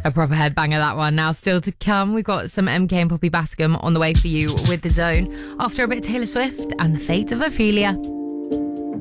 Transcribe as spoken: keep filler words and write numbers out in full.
A proper headbanger, that one. Now, still to come, we've got some M K and Poppy Bascom on the way for you with The Zone. After a bit, Taylor Swift and The Fate of Ophelia.